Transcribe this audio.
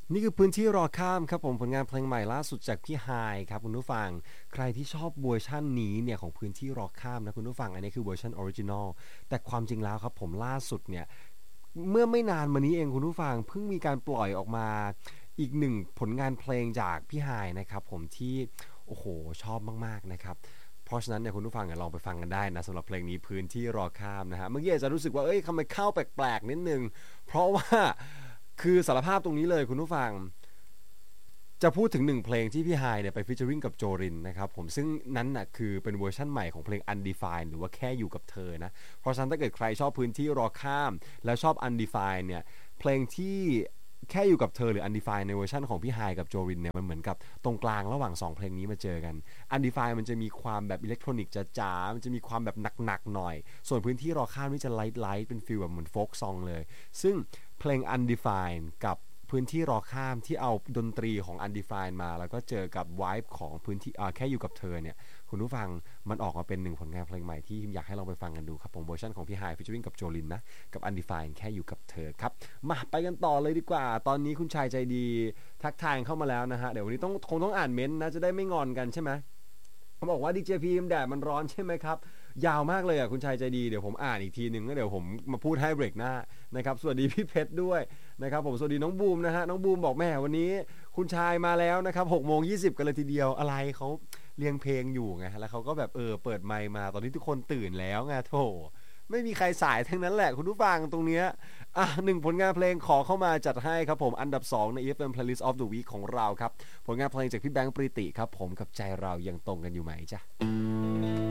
นี่คือพื้นที่รอข้ามครับผมผลงานเพลงใหม่ล่าสุดจากพี่ไฮครับคุณผู้ฟังใครที่ชอบเวอร์ชันนี้เนี่ยของพื้นที่รอข้ามนะคุณผู้ฟังอันนี้คือเวอร์ชันออริจินอลแต่ความจริงแล้วครับผมล่าสุดเนี่ยเมื่อไม่นานมานี้เองคุณผู้ฟังเพิ่งมีการปล่อยออกมาอีกหนึ่งผลงานเพลงจากพี่ไฮนะครับผมที่โอ้โหชอบมากๆนะครับเพราะฉะนั้นเนี่ยคุณผู้ฟังลองไปฟังกันได้นะสำหรับเพลงนี้พื้นที่รอข้ามนะฮะเมื่อกี้อาจจะรู้สึกว่าเอ้ยทำไมเข้าแปลกๆนิดนึงเพราะว่าคือสารภาพตรงนี้เลยคุณผู้ฟัง จะพูดถึงหนึ่งเพลงที่พี่ไฮเนี่ยไปฟีเจอริงกับโจรินนะครับผมซึ่งนั้นน่ะคือเป็นเวอร์ชั่นใหม่ของเพลง Undefined หรือว่าแค่อยู่กับเธอนะเพราะฉะนั้นถ้าเกิดใครชอบพื้นที่รอข้ามแล้วชอบ Undefined เนี่ยเพลงที่แค่อยู่กับเธอหรือ Undefined ในเวอร์ชันของพี่ไฮกับโจรินเนี่ยมันเหมือนกับตรงกลางระหว่าง2เพลงนี้มาเจอกัน Undefined มันจะมีความแบบอิเล็กทรอนิกส์จ๋าๆมันจะมีความแบบหนักๆหน่อยส่วนพื้นที่รอข้ามนี่จะไลท์เป็นฟีลแบบเหมือนโฟล์กซองเลยซึ่งเพลง Undefined กับพื้นที่รอข้ามที่เอาดนตรีของ Undefined มาแล้วก็เจอกับ vibe ของพื้นที่แค่อยู่กับเธอเนี่ยคุณผู้ฟังมันออกมาเป็นหนึ่งผลงานเพลงใหม่ที่อยากให้ลองไปฟังกันดูครับผมเวอร์ชันของพี่ไฮฟิชเชอริงกับโจลินนะกับ Undefined แค่อยู่กับเธอครับมาไปกันต่อเลยดีกว่าตอนนี้คุณชายใจดีทักทายเข้ามาแล้วนะฮะเดี๋ยววันนี้คงต้องอ่านเม้นต์นะจะได้ไม่งอนกันใช่ไหมเขาบอกว่าดีเจพีมแดดมันร้อนใช่ไหมครับยาวมากเลยอ่ะคุณชายใจดีเดี๋ยวผมอ่านอีกทีหนึ่งแล้วเดี๋ยวผมมาพูดให้เบรกหน้านะครับสวัสดีพี่เพชรด้วยนะครับผมสวัสดีน้องบูมนะฮะน้องบูมบอกแม่วันนี้คุณชายมาแล้วนะครับ6:20กันเลยทีเดียวอะไรเขาเรียงเพลงอยู่ไงแล้วเขาก็แบบเปิดไมค์มาตอนนี้ทุกคนตื่นแล้วไงโถไม่มีใครสายทั้งนั้นแหละคุณผู้ฟังตรงเนี้ยหนึ่งผลงานเพลงขอเข้ามาจัดให้ครับผมอันดับ2ใน EFM Playlist of the Week ของเราครับผลงานเพลงจากพี่แบงค์ปริติครับผมกับใจเรายังตรงกันอยู่ไหมจ๊ะ